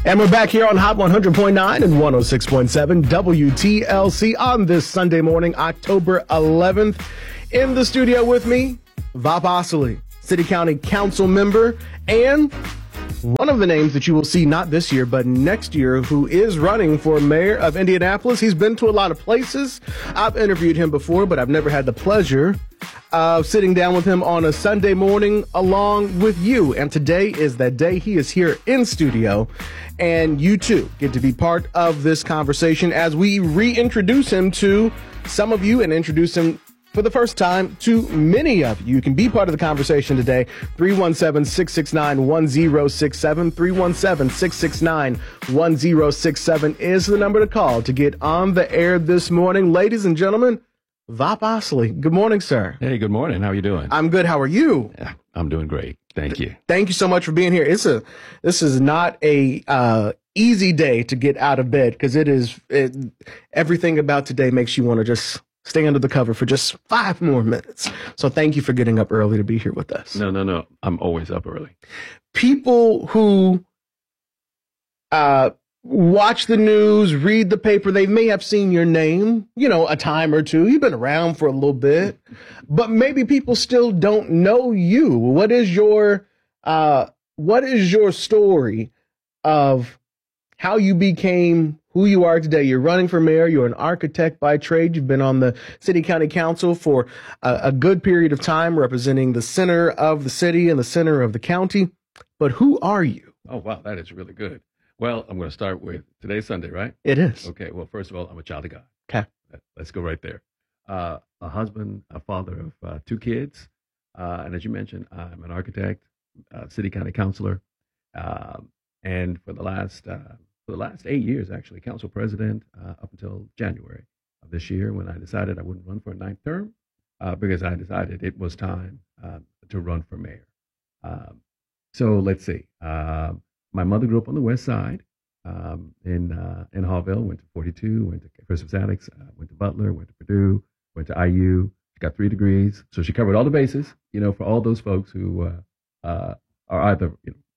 And we're back here on Hot 100.9 and 106.7 WTLC on this Sunday morning, October 11th. In the studio with me, Vop Osili, City County Council member, and one of the names that you will see not this year, but next year, who is running for mayor of Indianapolis. He's been to a lot of places. I've interviewed him before, but I've never had the pleasure of sitting down with him on a Sunday morning along with you. And today is that day. He is here in studio, and you too get to be part of this conversation as we reintroduce him to some of you and introduce him for the first time to many of you. You can be part of the conversation today. 317-669-1067. 317-669-1067 is the number to call to get on the air this morning. Ladies and gentlemen, Vop Osili. Good morning, sir. Hey, good morning. How are you doing? I'm good. How are you? Yeah, I'm doing great. Thank you. Thank you so much for being here. This is not a easy day to get out of bed, because everything about today makes you want to just stay under the cover for just 5 more minutes. So thank you for getting up early to be here with us. No. I'm always up early. People who watch the news, read the paper, they may have seen your name, a time or two. You've been around for a little bit, but maybe people still don't know you. What is your story of how you became who you are today? You're running for mayor. You're an architect by trade. You've been on the City County Council for a good period of time, representing the center of the city and the center of the county. But who are you? Oh, wow. That is really good. Well, I'm going to start with today's Sunday, right? It is. Okay. Well, first of all, I'm a child of God. Okay. Let's go right there. A husband, a father of 2 kids. And as you mentioned, I'm an architect, city county councilor. And for the last 8 years, actually, council president up until January of this year, when I decided I wouldn't run for a 9th term, because I decided it was time to run for mayor. So let's see. My mother grew up on the west side in Hallville, went to 42, went to Christopher Sadix, went to Butler, went to Purdue, went to IU. She got 3 degrees. So she covered all the bases, for all those folks who are either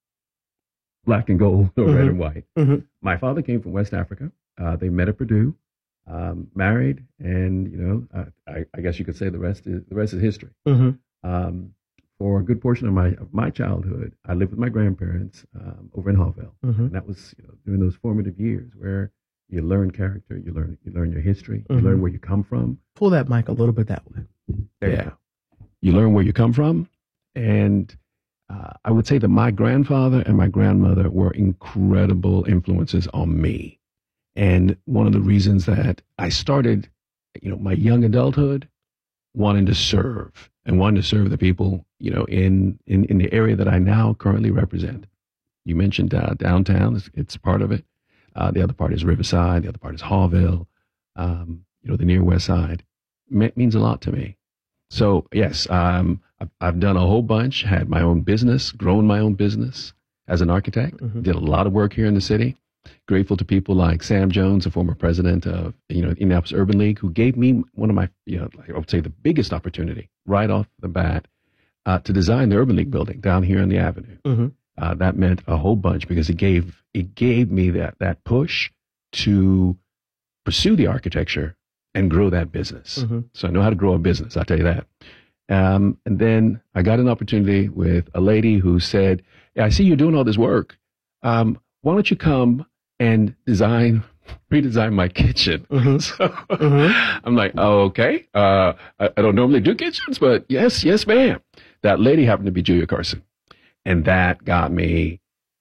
black and gold or red and white. Mm-hmm. My father came from West Africa. They met at Purdue, married, and I guess you could say the rest is history. Mm-hmm. For a good portion of my childhood, I lived with my grandparents over in Hallville, mm-hmm. and that was during those formative years where you learn character, you learn your history, mm-hmm. you learn where you come from. Pull that mic a little bit that way. There you go. You learn where you come from, and I would say that my grandfather and my grandmother were incredible influences on me. And one of the reasons that I started, my young adulthood wanting to serve the people, in the area that I now currently represent. You mentioned downtown, it's part of it. The other part is Riverside. The other part is Hallville. The near west side means a lot to me. So yes, I've done a whole bunch, had my own business, grown my own business as an architect, mm-hmm. did a lot of work here in the city. Grateful to people like Sam Jones, the former president of, Indianapolis Urban League, who gave me one of my, I would say the biggest opportunity right off the bat to design the Urban League building down here on the Avenue. Mm-hmm. That meant a whole bunch because it gave me that push to pursue the architecture and grow that business. Mm-hmm. So I know how to grow a business, I'll tell you that. And then I got an opportunity with a lady who said, I see you're doing all this work. Why don't you come and redesign my kitchen? Mm-hmm. So mm-hmm. I'm like, oh, okay. I don't normally do kitchens, but yes, ma'am. That lady happened to be Julia Carson. And that got me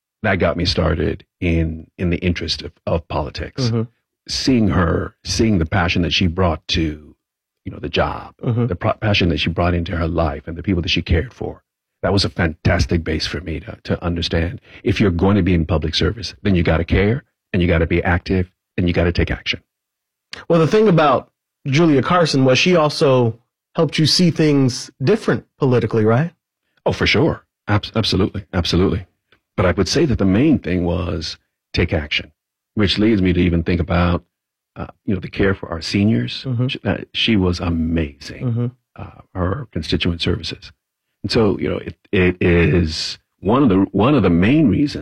started in the interest of politics. Mm-hmm. Seeing the passion that she brought to, the job, mm-hmm. the passion that she brought into her life and the people that she cared for. That was a fantastic base for me to understand. If you're going to be in public service, then you got to care and you got to be active and you got to take action. Well, the thing about Julia Carson was she also helped you see things different politically, right? Oh, for sure. Absolutely. But I would say that the main thing was take action, which leads me to even think about, the care for our seniors. Mm-hmm. She was amazing, mm-hmm. Her constituent services. And so, it is one of the main reasons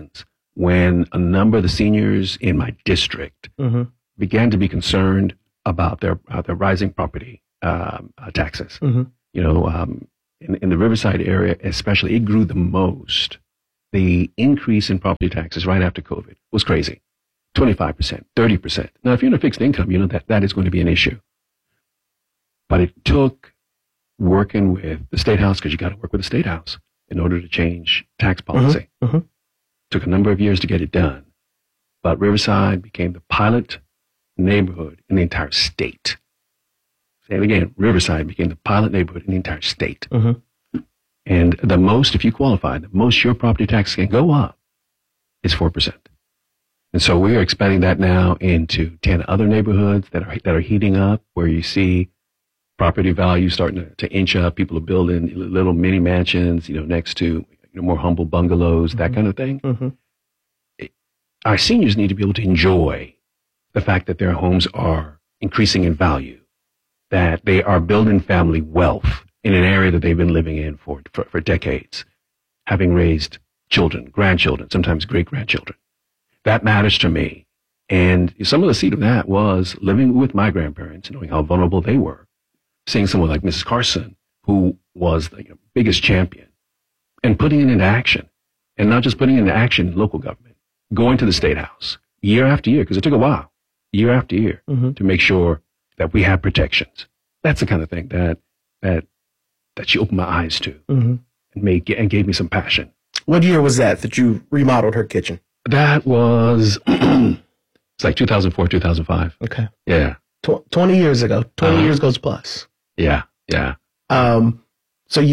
when a number of the seniors in my district began to be concerned about their rising property taxes. You know, in the Riverside area, especially, it grew the most. The increase in property taxes right after COVID was crazy. 25%, 30%. Now, if you're in a fixed income, you know that is going to be an issue. But it took working with the State House, because you got to work with the State House in order to change tax policy. Took a number of years to get it done. But Riverside became the pilot neighborhood in the entire state. Say it again, Riverside became the pilot neighborhood in the entire state. And the most, if you qualify, the most your property tax can go up is 4%. And so we're expanding that now into 10 other neighborhoods that are heating up, where you see property values starting to inch up. People are building little mini mansions, you know, next to more humble bungalows, that kind of thing. Our seniors need to be able to enjoy the fact that their homes are increasing in value, that they are building family wealth in an area that they've been living in for decades, having raised children, grandchildren, sometimes great-grandchildren. That matters to me. And some of the seed of that was living with my grandparents, knowing how vulnerable they were, seeing someone like Mrs. Carson, who was the biggest champion, and putting it into action. And not just putting it into action in local government, going to the State House year after year, because it took a while, year after year, to make sure that we have protections. That's the kind of thing that she opened my eyes to and gave me some passion. What year was that you remodeled her kitchen? That was, it's like 2004, 2005. Okay. Yeah. 20 years ago. 20 years goes plus. Yeah. Yeah. So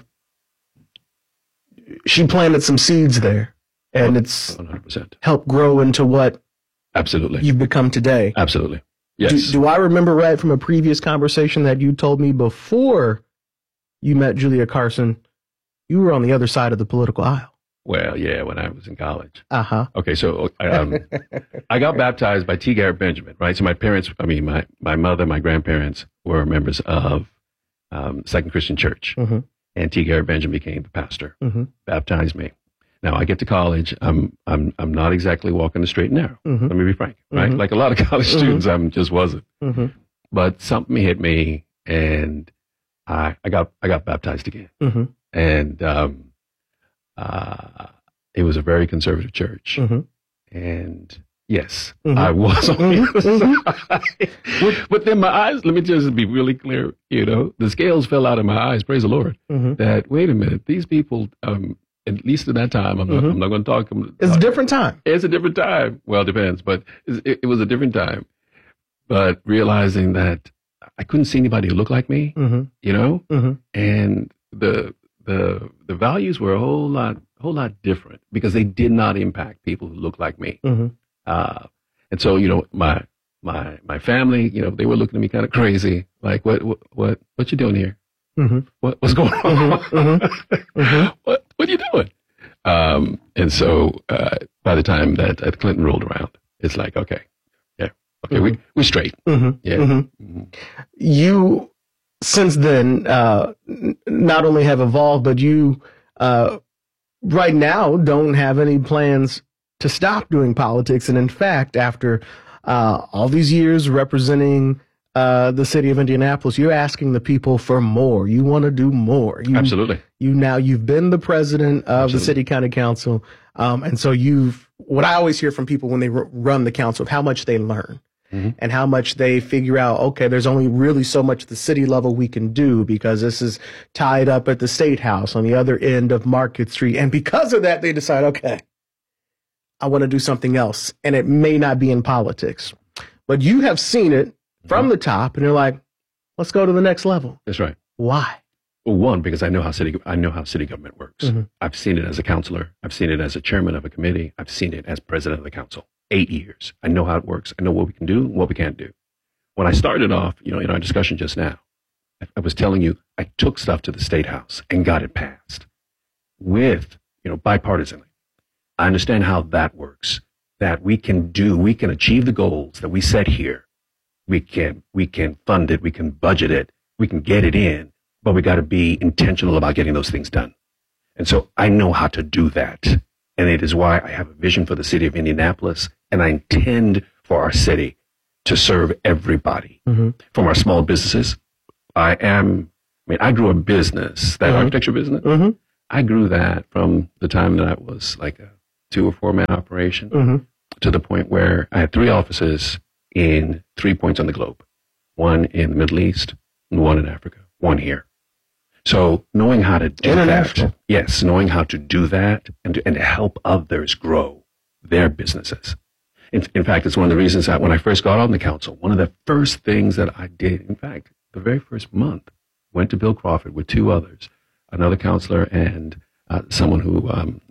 she planted some seeds there, and it's 100%. Helped grow into what absolutely you've become today. Absolutely. Yes. Do I remember right from a previous conversation that you told me before you met Julia Carson, you were on the other side of the political aisle? Well, yeah, when I was in college. Okay, so I got baptized by T. Garrett Benjamin, right? So my parents, my mother, my grandparents were members of Second Christian Church. And T. Garrett Benjamin became the pastor, baptized me. Now I get to college, I'm not exactly walking the straight and narrow. Let me be frank, right? Like a lot of college students, I just wasn't. But something hit me, and I got baptized again. And it was a very conservative church. And yes, I was on the other side. But then my eyes, let me just be really clear, the scales fell out of my eyes, praise the Lord, that, wait a minute, these people, at least at that time, I'm not going to talk. It's a different time. It's a different time. Well, it depends, but it was a different time. But realizing that I couldn't see anybody who looked like me, and the values were a whole lot different, because they did not impact people who looked like me. And so, my family, they were looking at me kind of crazy, like, what you doing here? What's going on? What are you doing? And so, by the time that Clinton rolled around, it's like, okay, we're straight. You, since then, not only have evolved, but you, right now, don't have any plans to stop doing politics. And in fact, after all these years representing the city of Indianapolis, you're asking the people for more. You want to do more. Absolutely. You've been the president of the city county council. And so what I always hear from people when they run the council, of how much they learn. And how much they figure out, okay, there's only really so much at the city level we can do, because this is tied up at the State House on the other end of Market Street. And because of that, they decide, okay, I want to do something else. And it may not be in politics. But you have seen it from the top, and you're like, let's go to the next level. That's right. Why? Well, one, because I know how city government works. I've seen it as a counselor. I've seen it as a chairman of a committee. I've seen it as president of the council. 8 years. I know how it works. I know what we can do and what we can't do. When I started off, in our discussion just now, I was telling you, I took stuff to the State House and got it passed with, bipartisanly. I understand how that works, that we can achieve the goals that we set here. We can fund it. We can budget it. We can get it in, but we got to be intentional about getting those things done. And so I know how to do that. And it is why I have a vision for the city of Indianapolis, and I intend for our city to serve everybody. From our small businesses, I grew a business, that architecture business. I grew that from the time that I was like a 2 or 4 man operation to the point where I had 3 offices in 3 points on the globe, 1 in the Middle East and 1 in Africa, 1 here. So knowing how to do that, yes, knowing how to do that and to help others grow their businesses. In fact, it's one of the reasons that when I first got on the council, one of the first things that I did, in fact, the very first month, went to Bill Crawford with 2 others, another counselor and someone who,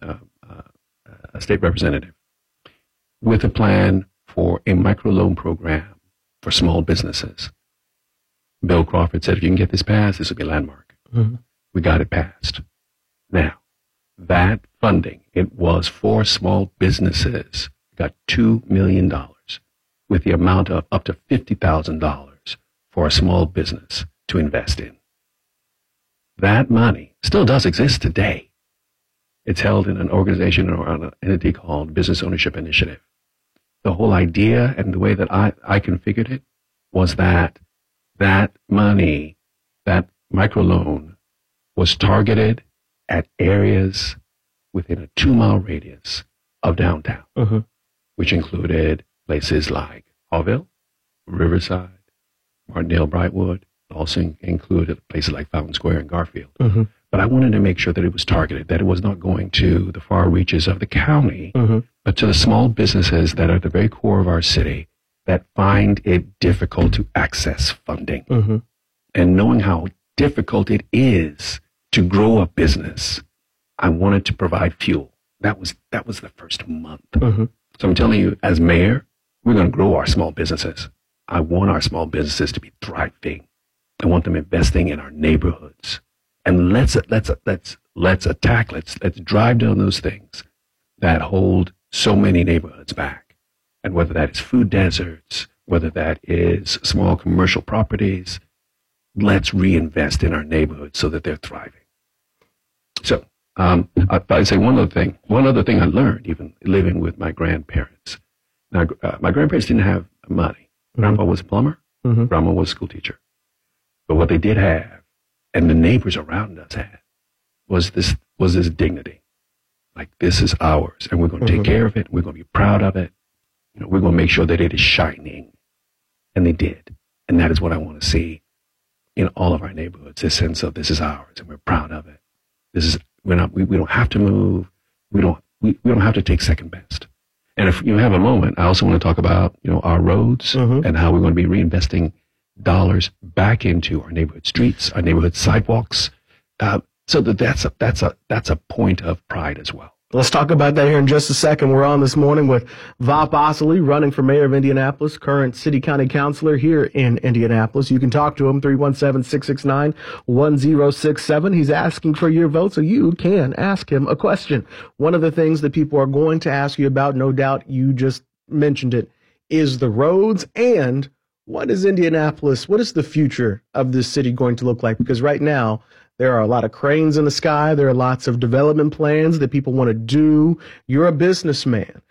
a state representative, with a plan for a microloan program for small businesses. Bill Crawford said, if you can get this passed, this will be a landmark. We got it passed. Now, that funding, it was for small businesses, got $2 million with the amount of up to $50,000 for a small business to invest in. That money still does exist today. It's held in an organization or an entity called Business Ownership Initiative. The whole idea and the way that I configured it was that money, that microloan, was targeted at areas within a 2-mile radius of downtown, which included places like Hallville, Riverside, Martindale, Brightwood. Also included places like Fountain Square and Garfield. But I wanted to make sure that it was targeted, that it was not going to the far reaches of the county, but to the small businesses that are at the very core of our city that find it difficult to access funding. And knowing how difficult it is to grow a business, I wanted to provide fuel. That was the first month. So I'm telling you, as mayor, we're going to grow our small businesses. I want our small businesses to be thriving. I want them investing in our neighborhoods. And let's attack, let's drive down those things that hold so many neighborhoods back. And whether that is food deserts, whether that is small commercial properties, let's reinvest in our neighborhoods so that they're thriving. So I'd say one other thing I learned, even living with my grandparents. Now, my grandparents didn't have money. Grandpa was a plumber. Grandma was a school teacher. But what they did have, and the neighbors around us had, was this dignity. Like, this is ours, and we're going to take care of it. We're going to be proud of it. You know, we're going to make sure that it is shining. And they did. And that is what I want to see in all of our neighborhoods, this sense of this is ours, and we're proud of it. We don't have to move. We don't have to take second best. And if you have a moment, I also want to talk about, our roads and how we're going to be reinvesting dollars back into our neighborhood streets, our neighborhood sidewalks, so that's a point of pride as well. Let's talk about that here in just a second. We're on this morning with Vop Osili, running for mayor of Indianapolis, current city county councilor here in Indianapolis. You can talk to him, 317-669-1067. He's asking for your vote, so you can ask him a question. One of the things that people are going to ask you about, no doubt you just mentioned it, is the roads and what is Indianapolis, what is the future of this city going to look like? Because right now, there are a lot of cranes in the sky. There are lots of development plans that people want to do. You're a businessman.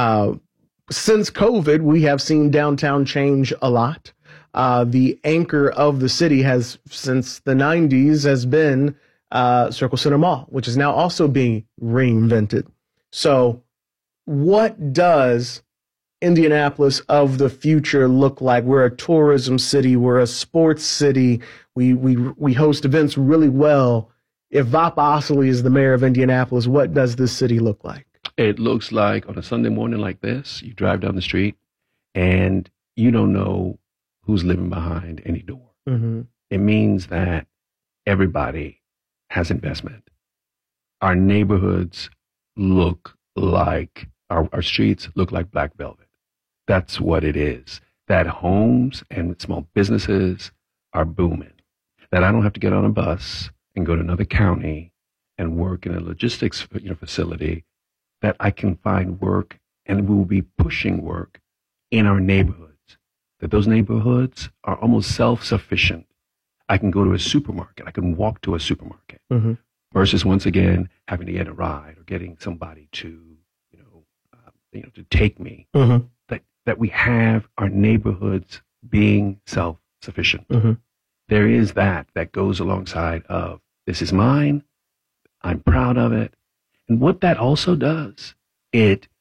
Since COVID, we have seen downtown change a lot. The anchor of the city has, since the 90s, has been Circle Center Mall, which is now also being reinvented. So what does Indianapolis of the future look like? We're a tourism city. We're a sports city. We host events really well. If Vop Osili is the mayor of Indianapolis, what does this city look like? It looks like on a Sunday morning like this, you drive down the street and you don't know who's living behind any door. It means that everybody has investment. Our neighborhoods look like, our streets look like black velvet. That's what it is. That homes and small businesses are booming. That I don't have to get on a bus and go to another county and work in a logistics facility. That I can find work and we will be pushing work in our neighborhoods. That those neighborhoods are almost self-sufficient. I can go to a supermarket. I can walk to a supermarket. versus once again having to get a ride or getting somebody to, to take me. Mm-hmm. That we have our neighborhoods being self-sufficient. Mm-hmm. There is that goes alongside of, this is mine, I'm proud of it. And what that also does, it